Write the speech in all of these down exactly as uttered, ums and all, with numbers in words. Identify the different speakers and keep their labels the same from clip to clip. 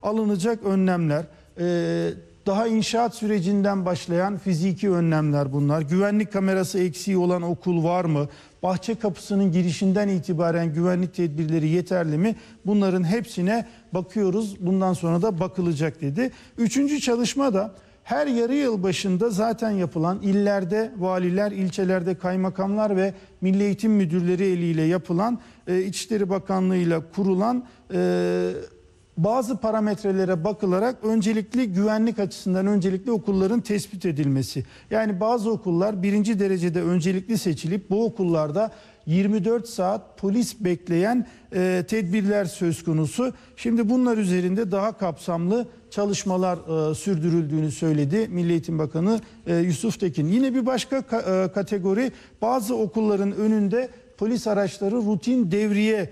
Speaker 1: alınacak önlemler, e, daha inşaat sürecinden başlayan fiziki önlemler bunlar. Güvenlik kamerası eksiği olan okul var mı? Bahçe kapısının girişinden itibaren güvenlik tedbirleri yeterli mi? Bunların hepsine bakıyoruz. Bundan sonra da bakılacak dedi. Üçüncü çalışma da her yarı yıl başında zaten yapılan illerde valiler, ilçelerde kaymakamlar ve Milli Eğitim Müdürleri eliyle yapılan e, İçişleri Bakanlığı ile kurulan e, bazı parametrelere bakılarak öncelikli güvenlik açısından öncelikli okulların tespit edilmesi. Yani bazı okullar birinci derecede öncelikli seçilip bu okullarda yirmi dört saat polis bekleyen e, tedbirler söz konusu. Şimdi bunlar üzerinde daha kapsamlı çalışmalar e, sürdürüldüğünü söyledi Milli Eğitim Bakanı e, Yusuf Tekin. Yine bir başka ka e, kategori, bazı okulların önünde polis araçları rutin devriye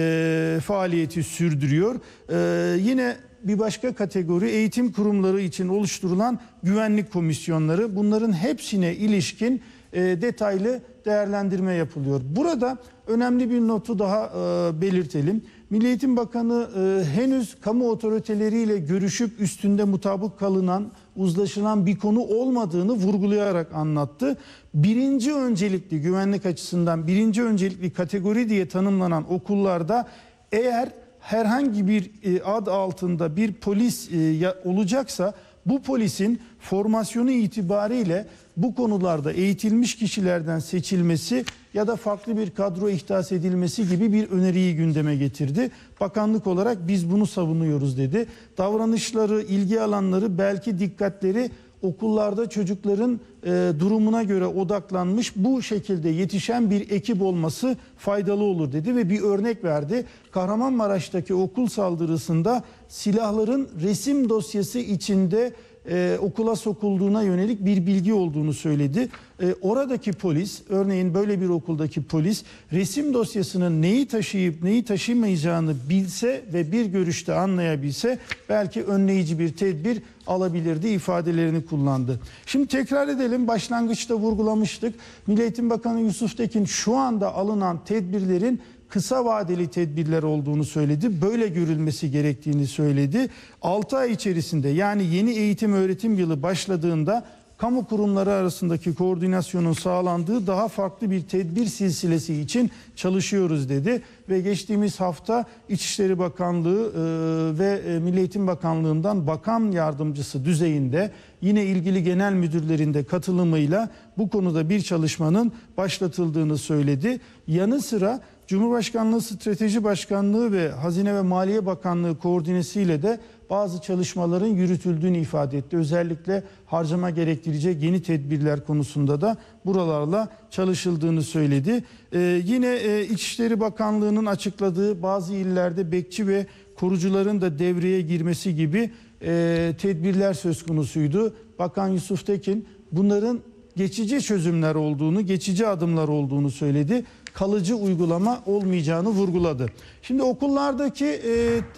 Speaker 1: e, faaliyeti sürdürüyor. E, yine bir başka kategori, eğitim kurumları için oluşturulan güvenlik komisyonları. Bunların hepsine ilişkin e, detaylı değerlendirme yapılıyor. Burada önemli bir notu daha e, belirtelim. Milli Eğitim Bakanı e, henüz kamu otoriteleriyle görüşüp üstünde mutabık kalınan, uzlaşılan bir konu olmadığını vurgulayarak anlattı. Birinci öncelikli, güvenlik açısından birinci öncelikli kategori diye tanımlanan okullarda eğer herhangi bir e, ad altında bir polis e, ya, olacaksa bu polisin formasyonu itibariyle bu konularda eğitilmiş kişilerden seçilmesi ya da farklı bir kadro ihdas edilmesi gibi bir öneriyi gündeme getirdi. Bakanlık olarak biz bunu savunuyoruz dedi. Davranışları, ilgi alanları, belki dikkatleri okullarda çocukların e, durumuna göre odaklanmış, bu şekilde yetişen bir ekip olması faydalı olur dedi ve bir örnek verdi. Kahramanmaraş'taki okul saldırısında silahların resim dosyası içinde e, okula sokulduğuna yönelik bir bilgi olduğunu söyledi. E, oradaki polis, örneğin böyle bir okuldaki polis, resim dosyasının neyi taşıyıp neyi taşımayacağını bilse ve bir görüşte anlayabilse belki önleyici bir tedbir alabilirdi ifadelerini kullandı. Şimdi tekrar edelim, başlangıçta vurgulamıştık. Milli Eğitim Bakanı Yusuf Tekin şu anda alınan tedbirlerin kısa vadeli tedbirler olduğunu söyledi. Böyle görülmesi gerektiğini söyledi. altı ay içerisinde, yani yeni eğitim öğretim yılı başladığında kamu kurumları arasındaki koordinasyonun sağlandığı daha farklı bir tedbir silsilesi için çalışıyoruz dedi. Ve geçtiğimiz hafta İçişleri Bakanlığı e, ve Milli Eğitim Bakanlığı'ndan bakan yardımcısı düzeyinde yine ilgili genel müdürlerin de katılımıyla bu konuda bir çalışmanın başlatıldığını söyledi. Yanı sıra Cumhurbaşkanlığı Strateji Başkanlığı ve Hazine ve Maliye Bakanlığı koordinesiyle de bazı çalışmaların yürütüldüğünü ifade etti. Özellikle harcama gerektirecek yeni tedbirler konusunda da buralarla çalışıldığını söyledi. Ee, yine e, İçişleri Bakanlığı'nın açıkladığı bazı illerde bekçi ve korucuların da devreye girmesi gibi e, tedbirler söz konusuydu. Bakan Yusuf Tekin bunların geçici çözümler olduğunu, geçici adımlar olduğunu söyledi. Kalıcı uygulama olmayacağını vurguladı. Şimdi okullardaki e,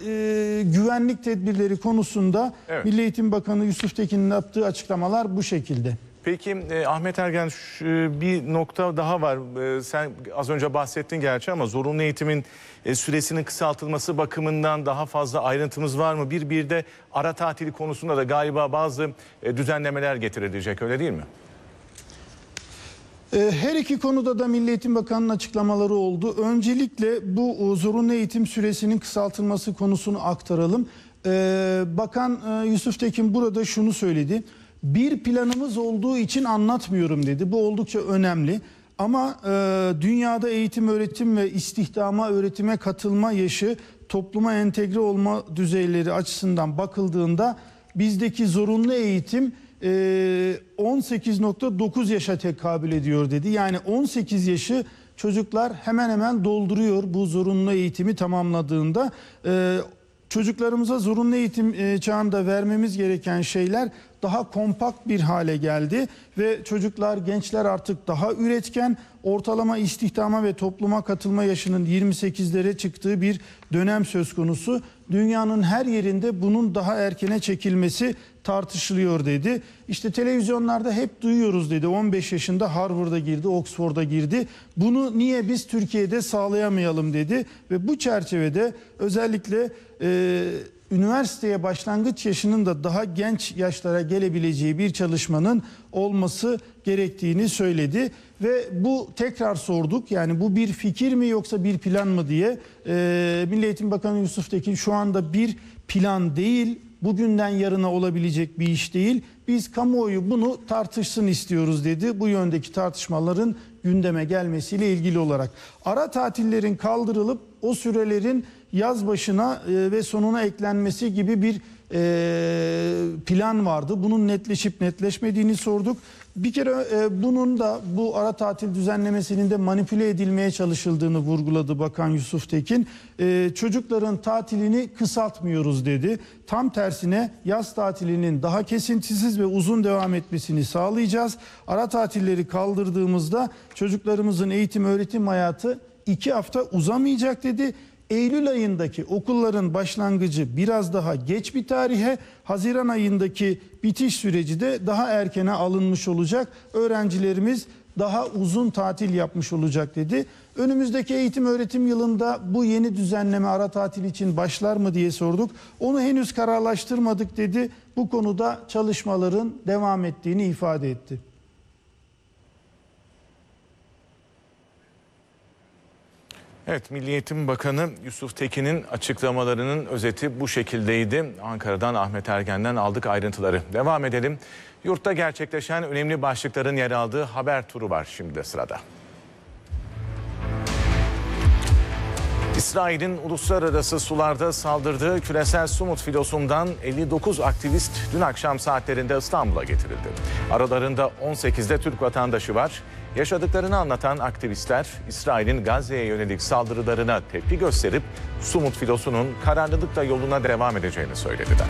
Speaker 1: e, güvenlik tedbirleri konusunda evet, Milli Eğitim Bakanı Yusuf Tekin'in yaptığı açıklamalar bu şekilde.
Speaker 2: Peki e, Ahmet Ergen, şu, bir nokta daha var. E, sen az önce bahsettin gerçi ama zorunlu eğitimin e, süresinin kısaltılması bakımından daha fazla ayrıntımız var mı? Bir bir de ara tatili konusunda da galiba bazı e, düzenlemeler getirilecek, öyle değil mi?
Speaker 1: Her iki konuda da Milli Eğitim Bakanı'nın açıklamaları oldu. Öncelikle bu zorunlu eğitim süresinin kısaltılması konusunu aktaralım. Bakan Yusuf Tekin burada şunu söyledi. Bir planımız olduğu için anlatmıyorum dedi. Bu oldukça önemli. Ama dünyada eğitim, öğretim ve istihdama, öğretime katılma yaşı, topluma entegre olma düzeyleri açısından bakıldığında bizdeki zorunlu eğitim on sekiz nokta dokuz yaşa tekabül ediyor dedi. Yani on sekiz yaşı çocuklar hemen hemen dolduruyor bu zorunlu eğitimi tamamladığında. Çocuklarımıza zorunlu eğitim çağında vermemiz gereken şeyler daha kompakt bir hale geldi ve çocuklar, gençler artık daha üretken, ortalama istihdama ve topluma katılma yaşının yirmi sekizlere çıktığı bir dönem söz konusu. Dünyanın her yerinde bunun daha erkene çekilmesi tartışılıyor dedi. İşte televizyonlarda hep duyuyoruz dedi. on beş yaşında Harvard'a girdi, Oxford'a girdi. Bunu niye biz Türkiye'de sağlayamayalım dedi. Ve bu çerçevede özellikle e, üniversiteye başlangıç yaşının da daha genç yaşlara gelebileceği bir çalışmanın olması gerektiğini söyledi. Ve bu tekrar sorduk, yani bu bir fikir mi yoksa bir plan mı diye. Ee, Milli Eğitim Bakanı Yusuf Tekin şu anda bir plan değil, bugünden yarına olabilecek bir iş değil. Biz kamuoyu bunu tartışsın istiyoruz dedi. Bu yöndeki tartışmaların gündeme gelmesiyle ilgili olarak. Ara tatillerin kaldırılıp o sürelerin yaz başına ve sonuna eklenmesi gibi bir plan vardı. Bunun netleşip netleşmediğini sorduk. Bir kere bunun da, bu ara tatil düzenlemesinin de manipüle edilmeye çalışıldığını vurguladı Bakan Yusuf Tekin. Çocukların tatilini kısaltmıyoruz dedi. Tam tersine yaz tatilinin daha kesintisiz ve uzun devam etmesini sağlayacağız. Ara tatilleri kaldırdığımızda çocuklarımızın eğitim öğretim hayatı iki hafta uzamayacak dedi. Eylül ayındaki okulların başlangıcı biraz daha geç bir tarihe, Haziran ayındaki bitiş süreci de daha erkene alınmış olacak. Öğrencilerimiz daha uzun tatil yapmış olacak dedi. Önümüzdeki eğitim öğretim yılında bu yeni düzenleme ara tatil için başlar mı diye sorduk. Onu henüz kararlaştırmadık dedi. Bu konuda çalışmaların devam ettiğini ifade etti.
Speaker 2: Evet, Milli Eğitim Bakanı Yusuf Tekin'in açıklamalarının özeti bu şekildeydi. Ankara'dan Ahmet Ergen'den aldık ayrıntıları. Devam edelim. Yurtta gerçekleşen önemli başlıkların yer aldığı haber turu var şimdi de sırada. İsrail'in uluslararası sularda saldırdığı küresel Sumut filosundan elli dokuz aktivist dün akşam saatlerinde İstanbul'a getirildi. Aralarında on sekizde Türk vatandaşı var. Yaşadıklarını anlatan aktivistler İsrail'in Gazze'ye yönelik saldırılarına tepki gösterip Sumut filosunun kararlılıkla yoluna devam edeceğini söylediler.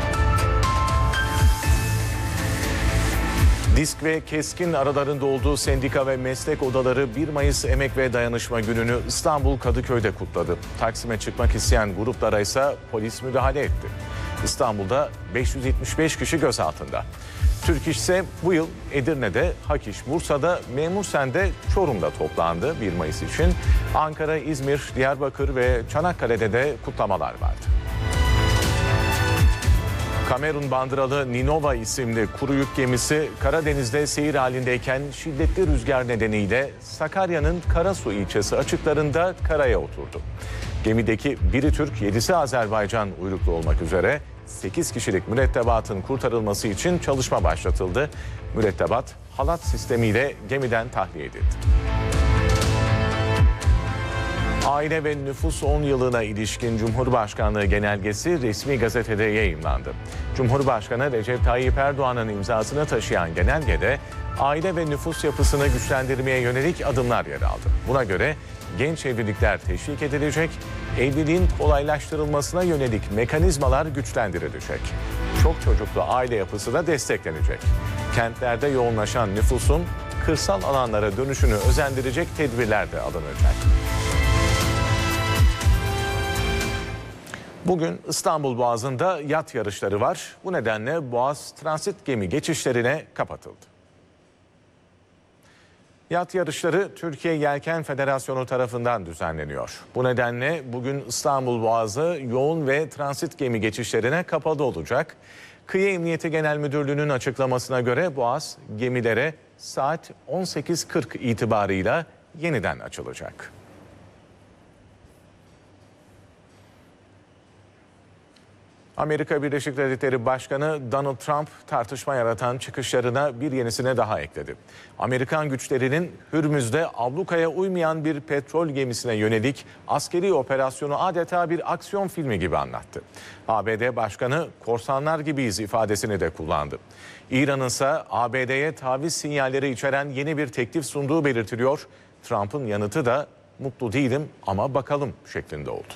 Speaker 2: Disk ve Keskin aralarında olduğu sendika ve meslek odaları bir Mayıs Emek ve Dayanışma Günü'nü İstanbul Kadıköy'de kutladı. Taksim'e çıkmak isteyen gruplara ise polis müdahale etti. İstanbul'da beş yüz yetmiş beş kişi gözaltında. Türk İş ise bu yıl Edirne'de, Hak İş Bursa'da, Memursen'de, Çorum'da toplandı bir Mayıs için. Ankara, İzmir, Diyarbakır ve Çanakkale'de de kutlamalar vardı. Kamerun bandıralı Ninova isimli kuru yük gemisi Karadeniz'de seyir halindeyken şiddetli rüzgar nedeniyle Sakarya'nın Karasu ilçesi açıklarında karaya oturdu. Gemideki biri Türk, yedisi Azerbaycan uyruklu olmak üzere sekiz kişilik mürettebatın kurtarılması için çalışma başlatıldı. Mürettebat halat sistemiyle gemiden tahliye edildi. Aile ve Nüfus on yılına ilişkin Cumhurbaşkanlığı genelgesi resmi gazetede yayımlandı. Cumhurbaşkanı Recep Tayyip Erdoğan'ın imzasını taşıyan genelgede aile ve nüfus yapısını güçlendirmeye yönelik adımlar yer aldı. Buna göre genç evlilikler teşvik edilecek, evliliğin kolaylaştırılmasına yönelik mekanizmalar güçlendirilecek. Çok çocuklu aile yapısı da desteklenecek. Kentlerde yoğunlaşan nüfusun kırsal alanlara dönüşünü özendirecek tedbirler de alınacak. Bugün İstanbul Boğazı'nda yat yarışları var. Bu nedenle Boğaz transit gemi geçişlerine kapatıldı. Yat yarışları Türkiye Yelken Federasyonu tarafından düzenleniyor. Bu nedenle bugün İstanbul Boğazı yoğun ve transit gemi geçişlerine kapalı olacak. Kıyı Emniyeti Genel Müdürlüğü'nün açıklamasına göre Boğaz gemilere saat on sekiz kırk itibarıyla yeniden açılacak. Amerika Birleşik Devletleri Başkanı Donald Trump tartışma yaratan çıkışlarına bir yenisine daha ekledi. Amerikan güçlerinin Hürmüz'de ablukaya uymayan bir petrol gemisine yönelik askeri operasyonu adeta bir aksiyon filmi gibi anlattı. A B D Başkanı korsanlar gibiyiz ifadesini de kullandı. İran'ın ise A B D'ye taviz sinyalleri içeren yeni bir teklif sunduğu belirtiliyor. Trump'ın yanıtı da mutlu değilim ama bakalım şeklinde oldu.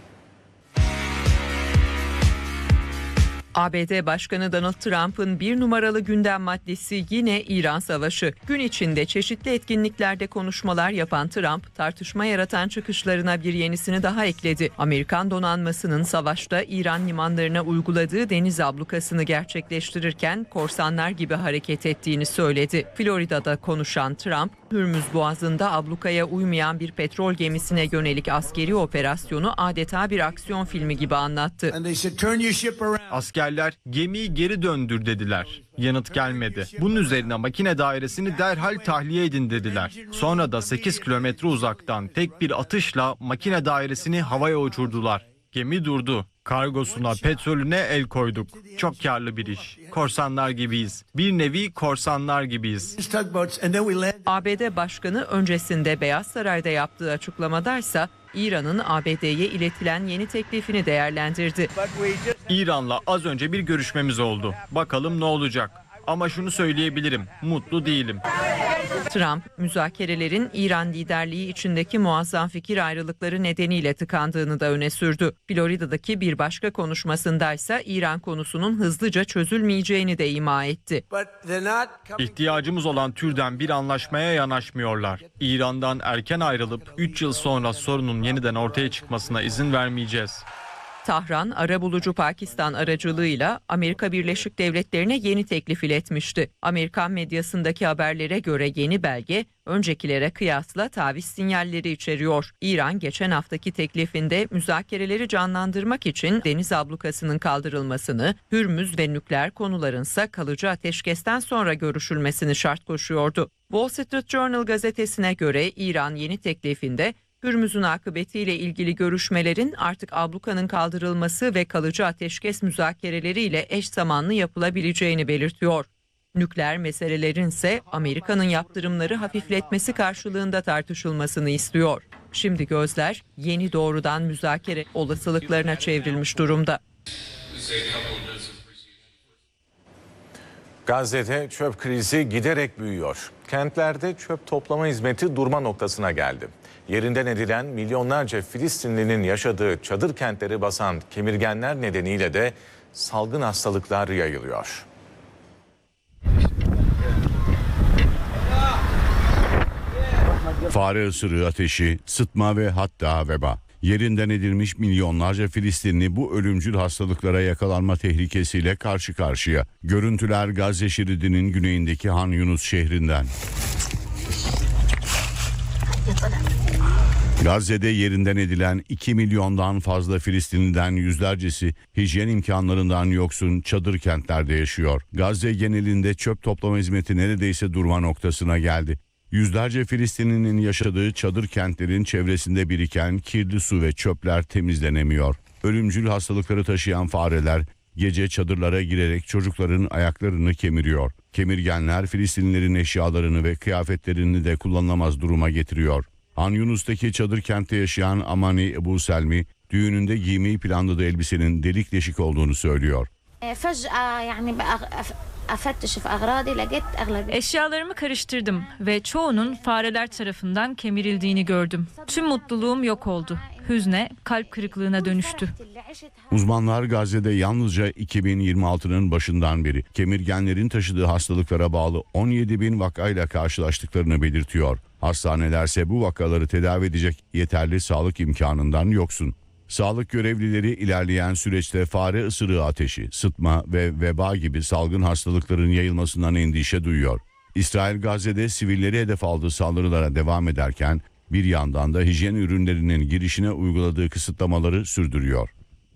Speaker 3: A B D Başkanı Donald Trump'ın bir numaralı gündem maddesi yine İran Savaşı. Gün içinde çeşitli etkinliklerde konuşmalar yapan Trump, tartışma yaratan çıkışlarına bir yenisini daha ekledi. Amerikan donanmasının savaşta İran limanlarına uyguladığı deniz ablukasını gerçekleştirirken korsanlar gibi hareket ettiğini söyledi. Florida'da konuşan Trump, Hürmüz Boğazı'nda ablukaya uymayan bir petrol gemisine yönelik askeri operasyonu adeta bir aksiyon filmi gibi anlattı.
Speaker 4: Askerler gemiyi geri döndür dediler. Yanıt gelmedi. Bunun üzerine makine dairesini derhal tahliye edin dediler. Sonra da sekiz kilometre uzaktan tek bir atışla makine dairesini havaya uçurdular. Gemi durdu. Kargosuna, petrolüne el koyduk. Çok karlı bir iş. Korsanlar gibiyiz. Bir nevi korsanlar gibiyiz.
Speaker 3: A B D Başkanı öncesinde Beyaz Saray'da yaptığı açıklamadaysa İran'ın A B D'ye iletilen yeni teklifini değerlendirdi.
Speaker 4: İran'la az önce bir görüşmemiz oldu. Bakalım ne olacak. Ama şunu söyleyebilirim, mutlu değilim.
Speaker 3: Trump, müzakerelerin İran liderliği içindeki muazzam fikir ayrılıkları nedeniyle tıkandığını da öne sürdü. Florida'daki bir başka konuşmasındaysa İran konusunun hızlıca çözülmeyeceğini de ima etti.
Speaker 4: İhtiyacımız olan türden bir anlaşmaya yanaşmıyorlar. İran'dan erken ayrılıp üç yıl sonra sorunun yeniden ortaya çıkmasına izin vermeyeceğiz.
Speaker 3: Tahran, arabulucu Pakistan aracılığıyla Amerika Birleşik Devletleri'ne yeni teklif iletmişti. Amerikan medyasındaki haberlere göre yeni belge, öncekilere kıyasla taviz sinyalleri içeriyor. İran, geçen haftaki teklifinde müzakereleri canlandırmak için deniz ablukasının kaldırılmasını, Hürmüz ve nükleer konularınsa kalıcı ateşkesten sonra görüşülmesini şart koşuyordu. Wall Street Journal gazetesine göre İran yeni teklifinde, Hürmüz'ün akıbetiyle ilgili görüşmelerin artık ablukanın kaldırılması ve kalıcı ateşkes müzakereleriyle eş zamanlı yapılabileceğini belirtiyor. Nükleer meselelerin ise Amerika'nın yaptırımları hafifletmesi karşılığında tartışılmasını istiyor. Şimdi gözler yeni doğrudan müzakere olasılıklarına çevrilmiş durumda.
Speaker 2: Gazze'de çöp krizi giderek büyüyor. Kentlerde çöp toplama hizmeti durma noktasına geldi. Yerinden edilen milyonlarca Filistinlinin yaşadığı çadır kentleri basan kemirgenler nedeniyle de salgın hastalıklar yayılıyor.
Speaker 5: Fare ısırığı, ateşi, sıtma ve hatta veba. Yerinden edilmiş milyonlarca Filistinli bu ölümcül hastalıklara yakalanma tehlikesiyle karşı karşıya. Görüntüler Gazze şeridinin güneyindeki Han Yunus şehrinden. Gazze'de yerinden edilen iki milyondan fazla Filistinliden yüzlercesi hijyen imkanlarından yoksun çadır kentlerde yaşıyor. Gazze genelinde çöp toplama hizmeti neredeyse durma noktasına geldi. Yüzlerce Filistinlinin yaşadığı çadır kentlerin çevresinde biriken kirli su ve çöpler temizlenemiyor. Ölümcül hastalıkları taşıyan fareler gece çadırlara girerek çocukların ayaklarını kemiriyor. Kemirgenler Filistinlilerin eşyalarını ve kıyafetlerini de kullanılamaz duruma getiriyor. Han Yunus'taki çadır kentte yaşayan Amani Ebu Selmi, düğününde giymeyi planladığı elbisenin delik deşik olduğunu söylüyor.
Speaker 6: Eşyalarımı karıştırdım ve çoğunun fareler tarafından kemirildiğini gördüm. Tüm mutluluğum yok oldu. Hüzne, kalp kırıklığına dönüştü.
Speaker 5: Uzmanlar Gazze'de yalnızca iki bin yirmi altının başından beri kemirgenlerin taşıdığı hastalıklara bağlı on yedi bin vakayla karşılaştıklarını belirtiyor. Hastanelerse bu vakaları tedavi edecek yeterli sağlık imkanından yoksun. Sağlık görevlileri ilerleyen süreçte fare ısırığı, ateşi, sıtma ve veba gibi salgın hastalıkların yayılmasından endişe duyuyor. İsrail Gazze'de sivilleri hedef aldığı saldırılara devam ederken bir yandan da hijyen ürünlerinin girişine uyguladığı kısıtlamaları sürdürüyor.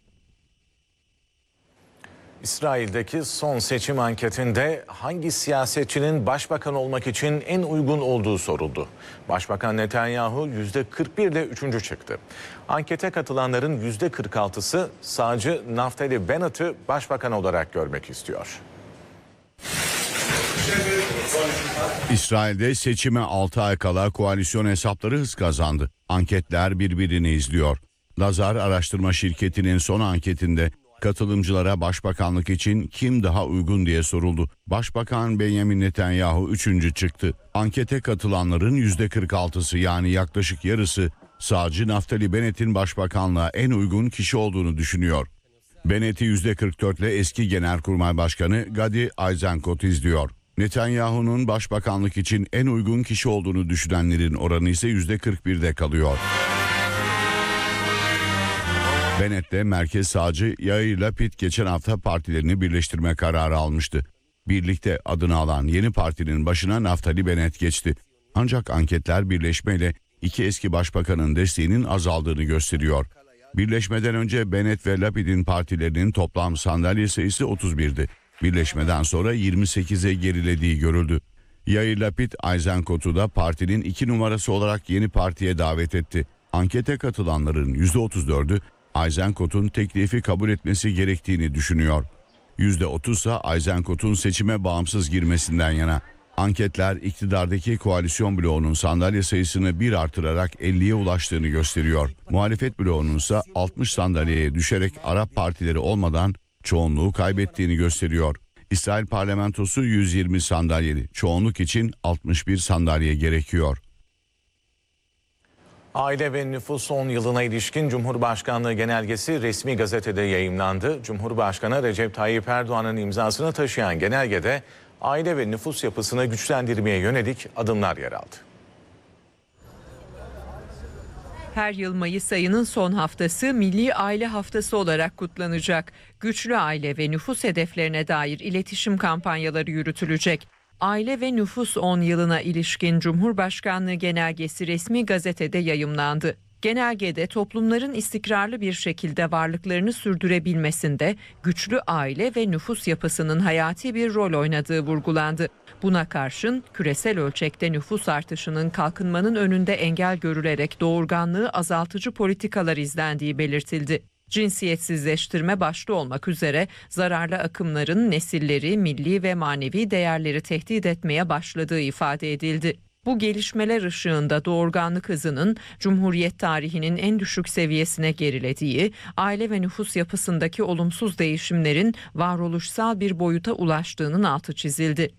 Speaker 2: İsrail'deki son seçim anketinde hangi siyasetçinin başbakan olmak için en uygun olduğu soruldu. Başbakan Netanyahu yüzde kırk bir ile üçüncü çıktı. Ankete katılanların yüzde kırk altısı sağcı Naftali Bennett'i başbakan olarak görmek istiyor.
Speaker 5: İsrail'de seçime altı ay kala koalisyon hesapları hız kazandı. Anketler birbirini izliyor. Lazar araştırma şirketinin son anketinde katılımcılara başbakanlık için kim daha uygun diye soruldu. Başbakan Benjamin Netanyahu üçüncü çıktı. Ankete katılanların yüzde kırk altısı yani yaklaşık yarısı sağcı Naftali Bennett'in başbakanlığa en uygun kişi olduğunu düşünüyor. Bennett'i yüzde kırk dört ile eski Genelkurmay Başkanı Gadi Eisenkot izliyor. Netanyahu'nun başbakanlık için en uygun kişi olduğunu düşünenlerin oranı ise yüzde kırk birde kalıyor. Bennett'le merkez sağcı Yair Lapid geçen hafta partilerini birleştirme kararı almıştı. Birlikte adını alan yeni partinin başına Naftali Bennett geçti. Ancak anketler birleşmeyle iki eski başbakanın desteğinin azaldığını gösteriyor. Birleşmeden önce Bennett ve Lapid'in partilerinin toplam sandalye sayısı otuz birdi. Birleşmeden sonra yirmi sekize gerilediği görüldü. Yair Lapid, Eisenkot'u da partinin iki numarası olarak yeni partiye davet etti. Ankete katılanların yüzde otuz dördü Eisenkot'un teklifi kabul etmesi gerektiğini düşünüyor. yüzde otuz ise Eisenkot'un seçime bağımsız girmesinden yana. Anketler iktidardaki koalisyon bloğunun sandalye sayısını bir artırarak elliye ulaştığını gösteriyor. Muhalefet bloğunun ise altmış sandalyeye düşerek Arap partileri olmadan çoğunluğu kaybettiğini gösteriyor. İsrail parlamentosu yüz yirmi sandalyeli. Çoğunluk için altmış bir sandalye gerekiyor.
Speaker 2: Aile ve Nüfus on yılına ilişkin Cumhurbaşkanlığı genelgesi resmi gazetede yayımlandı. Cumhurbaşkanı Recep Tayyip Erdoğan'ın imzasını taşıyan genelgede aile ve nüfus yapısını güçlendirmeye yönelik adımlar yer aldı.
Speaker 3: Her yıl Mayıs ayının son haftası Milli Aile Haftası olarak kutlanacak. Güçlü aile ve nüfus hedeflerine dair iletişim kampanyaları yürütülecek. Aile ve Nüfus on yılına ilişkin Cumhurbaşkanlığı genelgesi resmi gazetede yayımlandı. Genelgede toplumların istikrarlı bir şekilde varlıklarını sürdürebilmesinde güçlü aile ve nüfus yapısının hayati bir rol oynadığı vurgulandı. Buna karşın küresel ölçekte nüfus artışının kalkınmanın önünde engel görülerek doğurganlığı azaltıcı politikalar izlendiği belirtildi. Cinsiyetsizleştirme başta olmak üzere zararlı akımların nesilleri, milli ve manevi değerleri tehdit etmeye başladığı ifade edildi. Bu gelişmeler ışığında doğurganlık hızının Cumhuriyet tarihinin en düşük seviyesine gerilediği, aile ve nüfus yapısındaki olumsuz değişimlerin varoluşsal bir boyuta ulaştığının altı çizildi.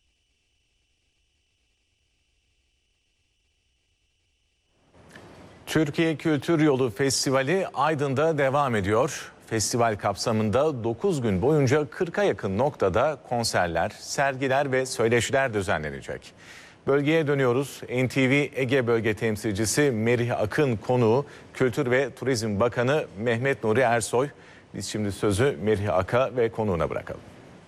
Speaker 2: Türkiye Kültür Yolu Festivali Aydın'da devam ediyor. Festival kapsamında dokuz gün boyunca kırka yakın noktada konserler, sergiler ve söyleşiler düzenlenecek. Bölgeye dönüyoruz. N T V Ege Bölge Temsilcisi Merih Akın konuğu Kültür ve Turizm Bakanı Mehmet Nuri Ersoy. Biz şimdi sözü Merih Ak'a ve konuğuna bırakalım.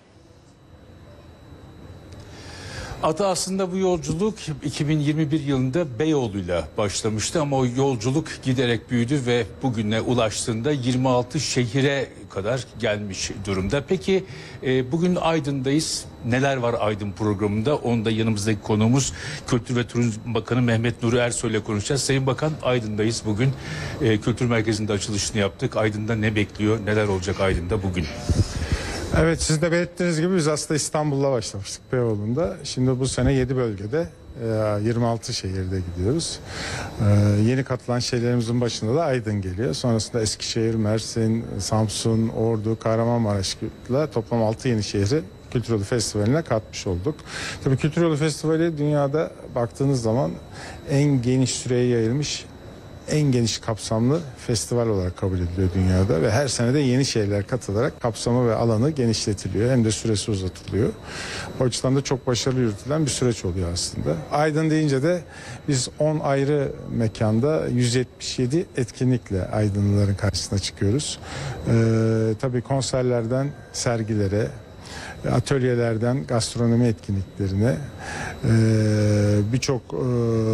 Speaker 7: Adı aslında bu yolculuk iki bin yirmi bir yılında Beyoğlu'yla başlamıştı ama o yolculuk giderek büyüdü ve bugüne ulaştığında yirmi altı şehire kadar gelmiş durumda. Peki e, bugün Aydın'dayız. Neler var Aydın programında? Onu da yanımızdaki konuğumuz Kültür ve Turizm Bakanı Mehmet Nuri Ersoy ile konuşacağız. Sayın Bakan, Aydın'dayız bugün. E, Kültür Merkezi'nde açılışını yaptık. Aydın'da ne bekliyor? Neler olacak Aydın'da bugün?
Speaker 8: Evet, siz de belirttiğiniz gibi biz aslında İstanbul'da başlamıştık Beyoğlu'nda. Şimdi bu sene yedi bölgede yirmi altı şehirde gidiyoruz. Yeni katılan şehirlerimizin başında da Aydın geliyor. Sonrasında Eskişehir, Mersin, Samsun, Ordu, Kahramanmaraş'la toplam altı yeni şehri Kültür Yolu Festivali'ne katmış olduk. Tabii Kültür Yolu Festivali dünyada baktığınız zaman en geniş süreye yayılmış, en geniş kapsamlı festival olarak kabul ediliyor dünyada ve her sene de yeni şeyler katılarak kapsamı ve alanı genişletiliyor, hem de süresi uzatılıyor. O açıdan da çok başarılı yürütülen bir süreç oluyor aslında. Aydın deyince de biz on ayrı mekanda yüz yetmiş yedi etkinlikle Aydınlıların karşısına çıkıyoruz. Ee, tabii konserlerden sergilere, atölyelerden gastronomi etkinliklerine, e, birçok e,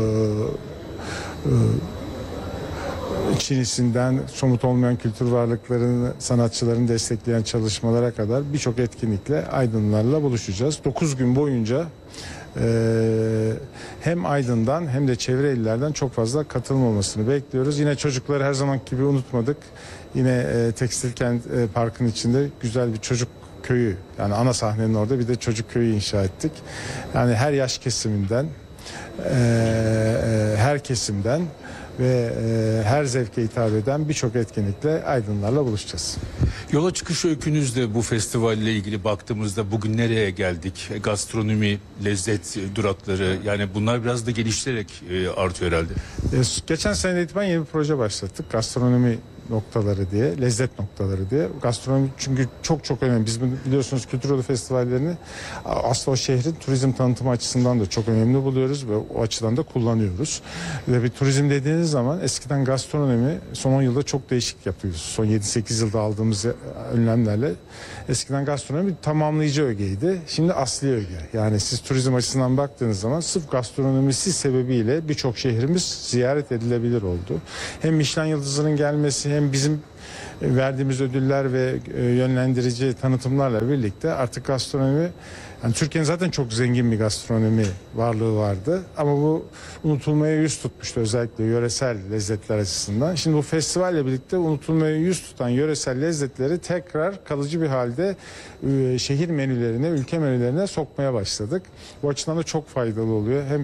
Speaker 8: e, Çinisinden somut olmayan kültür varlıklarını, sanatçılarını destekleyen çalışmalara kadar birçok etkinlikle Aydınlarla buluşacağız. dokuz gün boyunca e, hem Aydın'dan hem de çevre illerden çok fazla katılım olmasını bekliyoruz. Yine çocukları her zaman gibi unutmadık. Yine e, Tekstil Kent e, Park'ın içinde güzel bir çocuk köyü, yani ana sahnenin orada bir de çocuk köyü inşa ettik. Yani her yaş kesiminden, e, e, her kesimden ve e, her zevke hitap eden birçok etkinlikle Aydınlarla buluşacağız.
Speaker 7: Yola çıkış öykünüzde bu festivalle ilgili baktığımızda bugün nereye geldik? Gastronomi, lezzet durakları, yani bunlar biraz da geliştirerek e, artıyor herhalde.
Speaker 8: E, geçen sene itibaren yeni bir proje başlattık. Gastronomi noktaları diye, lezzet noktaları diye. Gastronomi çünkü çok çok önemli. Biz biliyorsunuz Kültür Yolu Festivallerini aslında o şehrin turizm tanıtımı açısından da çok önemli buluyoruz ve o açıdan da kullanıyoruz. Ve bir turizm dediğiniz zaman eskiden gastronomi son on yılda çok değişik yapıyoruz. Son yedi sekiz yılda aldığımız önlemlerle eskiden gastronomi tamamlayıcı ögeydi. Şimdi asli öge. Yani siz turizm açısından baktığınız zaman sırf gastronomisi sebebiyle birçok şehrimiz ziyaret edilebilir oldu. Hem Michelin yıldızının gelmesi hem bizim verdiğimiz ödüller ve yönlendirici tanıtımlarla birlikte artık gastronomi, yani Türkiye'nin zaten çok zengin bir gastronomi varlığı vardı ama bu unutulmaya yüz tutmuştu özellikle yöresel lezzetler açısından. Şimdi bu festivalle birlikte unutulmaya yüz tutan yöresel lezzetleri tekrar kalıcı bir halde şehir menülerine, ülke menülerine sokmaya başladık. Bu açıdan da çok faydalı oluyor. Hem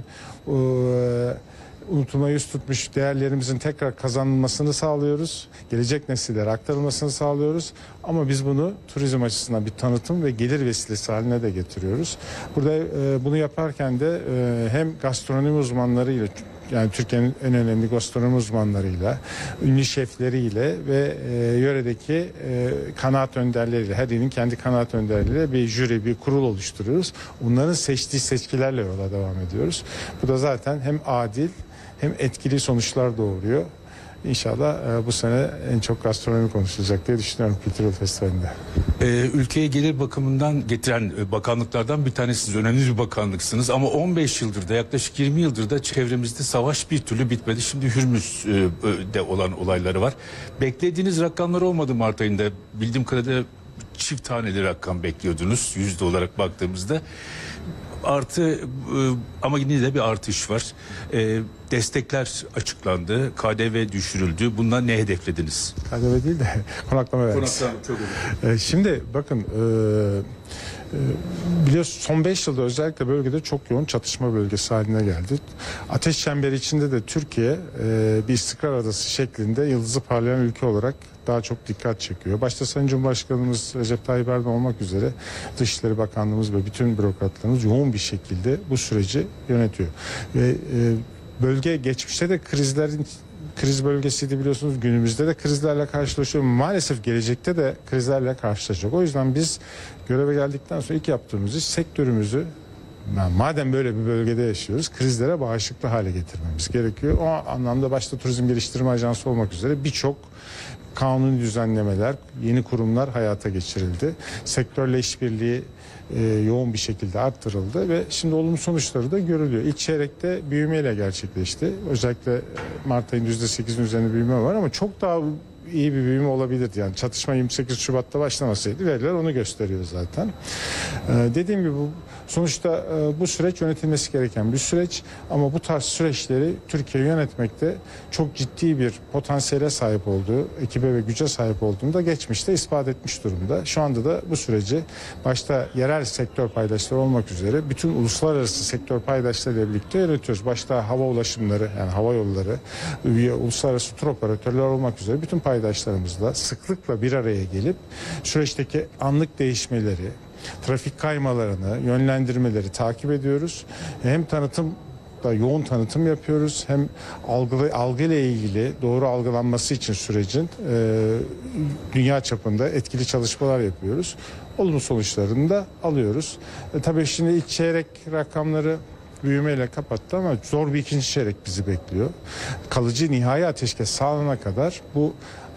Speaker 8: unutulmaya yüz tutmuş değerlerimizin tekrar kazanılmasını sağlıyoruz. Gelecek nesillere aktarılmasını sağlıyoruz. Ama biz bunu turizm açısından bir tanıtım ve gelir vesilesi haline de getiriyoruz. Burada e, bunu yaparken de e, hem gastronomi uzmanlarıyla, yani Türkiye'nin en önemli gastronomi uzmanlarıyla, ünlü şefleriyle ve e, yöredeki e, kanaat önderleriyle, her ilin kendi kanaat önderleriyle bir jüri, bir kurul oluşturuyoruz. Onların seçtiği seçkilerle yola devam ediyoruz. Bu da zaten hem adil hem etkili sonuçlar doğuruyor. İnşallah e, bu sene en çok gastronomi konuşulacak diye düşünüyorum Kültür Yolu Festivali'nde.
Speaker 7: Ee, ülkeye gelir bakımından getiren e, bakanlıklardan bir tanesiniz. Önemli bir bakanlıksınız ama on beş yıldır da, yaklaşık yirmi yıldır da çevremizde savaş bir türlü bitmedi. Şimdi Hürmüz'de olan olayları var. Beklediğiniz rakamlar olmadı Mart ayında. Bildiğim kadarıyla çift taneli rakam bekliyordunuz yüzde olarak baktığımızda. Artı ama yine de bir artış var. E, destekler açıklandı. K D V düşürüldü. Bundan ne hedeflediniz?
Speaker 8: K D V değil de konaklama vergisi.
Speaker 7: Konaklama çok önemli.
Speaker 8: E, şimdi bakın e, e, biliyorsunuz son beş yılda özellikle bölgede çok yoğun çatışma bölgesi haline geldi. Ateş çemberi içinde de Türkiye e, bir istikrar adası şeklinde yıldızı parlayan ülke olarak daha çok dikkat çekiyor. Başta Sayın Cumhurbaşkanımız Recep Tayyip Erdoğan olmak üzere Dışişleri Bakanlığımız ve bütün bürokratlarımız yoğun bir şekilde bu süreci yönetiyor. Ve e, bölge geçmişte de krizlerin kriz bölgesiydi biliyorsunuz. Günümüzde de krizlerle karşılaşıyor. Maalesef gelecekte de krizlerle karşılaşacak. O yüzden biz göreve geldikten sonra ilk yaptığımız iş sektörümüzü, madem böyle bir bölgede yaşıyoruz, krizlere bağışıklı hale getirmemiz gerekiyor. O anlamda başta Turizm Geliştirme Ajansı olmak üzere birçok kanuni düzenlemeler, yeni kurumlar hayata geçirildi. Sektörle işbirliği e, yoğun bir şekilde arttırıldı ve şimdi olumlu sonuçları da görülüyor. İlk çeyrekte büyümeyle gerçekleşti. Özellikle Mart ayında yüzde sekizin üzerinde büyüme var ama çok daha iyi bir büyüme olabilirdi. Yani çatışma yirmi sekiz Şubat'ta başlamasaydı veriler onu gösteriyor zaten. Ee, dediğim gibi bu sonuçta e, bu süreç yönetilmesi gereken bir süreç ama bu tarz süreçleri Türkiye yönetmekte çok ciddi bir potansiyele sahip olduğu, ekibe ve güce sahip olduğunu da geçmişte ispat etmiş durumda. Şu anda da bu süreci başta yerel sektör paydaşları olmak üzere bütün uluslararası sektör paydaşlarıyla birlikte yönetiyoruz. Başta hava ulaşımları, yani hava yolları, uluslararası tur operatörler olmak üzere bütün paydaşlarımızla sıklıkla bir araya gelip süreçteki anlık değişmeleri, trafik kaymalarını, yönlendirmeleri takip ediyoruz. Hem tanıtım da yoğun tanıtım yapıyoruz, hem algı algıyla ilgili doğru algılanması için sürecin e, dünya çapında etkili çalışmalar yapıyoruz. Olumlu sonuçlarını da alıyoruz. E, tabii şimdi ilk çeyrek rakamları büyümeyle kapattı ama zor bir ikinci çeyrek bizi bekliyor. Kalıcı nihai ateşkes sağlanana kadar bu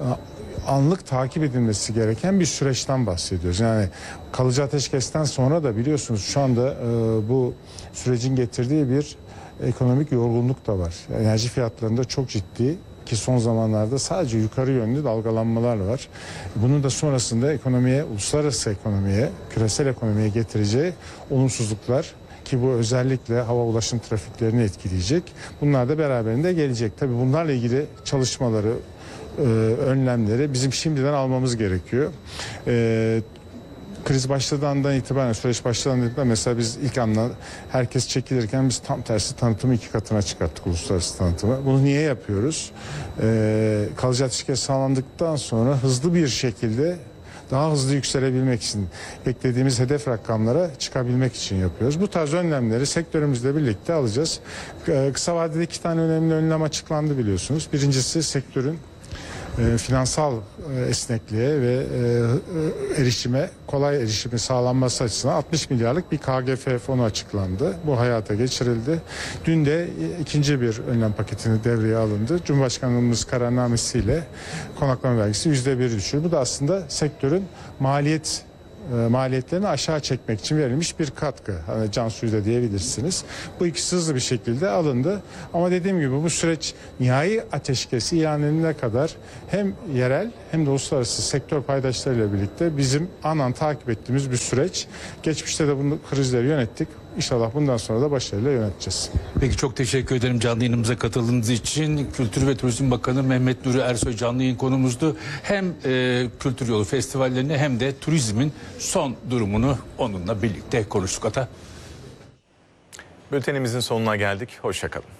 Speaker 8: anlık takip edilmesi gereken bir süreçten bahsediyoruz. Yani kalıcı ateşkesten sonra da biliyorsunuz şu anda e, bu sürecin getirdiği bir ekonomik yorgunluk da var. Enerji fiyatlarında çok ciddi, ki son zamanlarda sadece yukarı yönlü dalgalanmalar var. Bunun da sonrasında ekonomiye, uluslararası ekonomiye, küresel ekonomiye getireceği olumsuzluklar, ki bu özellikle hava ulaşım trafiklerini etkileyecek. Bunlar da beraberinde gelecek. Tabii bunlarla ilgili çalışmaları, e, önlemleri bizim şimdiden almamız gerekiyor. E, kriz başladığından itibaren, süreç başladığından itibaren mesela biz ilk anda herkes çekilirken biz tam tersi tanıtımı iki katına çıkarttık, uluslararası tanıtımı. Bunu niye yapıyoruz? E, kalıcı ateşkes sağlandıktan sonra hızlı bir şekilde daha hızlı yükselebilmek için, beklediğimiz hedef rakamlara çıkabilmek için yapıyoruz. Bu tarz önlemleri sektörümüzle birlikte alacağız. Kısa vadede iki tane önemli önlem açıklandı biliyorsunuz. Birincisi sektörün e, finansal e, esnekliğe ve e, erişime, kolay erişimi sağlanması açısından altmış milyarlık bir K G F fonu açıklandı. Bu hayata geçirildi. Dün de ikinci bir önlem paketini devreye alındı. Cumhurbaşkanlığımız kararnamesiyle konaklama vergisi yüzde bir düşüyor. Bu da aslında sektörün maliyet maliyetlerini aşağı çekmek için verilmiş bir katkı. Hani can suyu da diyebilirsiniz. Bu ikisi hızlı bir şekilde alındı. Ama dediğim gibi bu süreç nihai ateşkes ilan edilene kadar hem yerel hem de uluslararası sektör paydaşlarıyla birlikte bizim anan takip ettiğimiz bir süreç. Geçmişte de bunu krizleri yönettik. İnşallah bundan sonra da başarıyla yöneteceğiz.
Speaker 7: Peki çok teşekkür ederim canlı yayınımıza katıldığınız için. Kültür ve Turizm Bakanı Mehmet Nuri Ersoy canlı yayın konumuzdu. Hem e, Kültür Yolu festivallerini hem de turizmin son durumunu onunla birlikte konuştuk Ata.
Speaker 2: Bültenimizin sonuna geldik. Hoşça kalın.